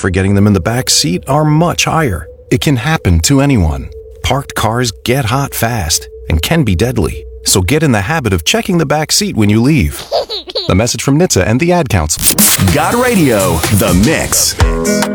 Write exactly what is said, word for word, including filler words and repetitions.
for getting them in the back seat are much higher. It can happen to anyone. Parked cars get hot fast and can be deadly. So get in the habit of checking the back seat when you leave. The message from N H T S A and the Ad Council. Got Radio, The Mix.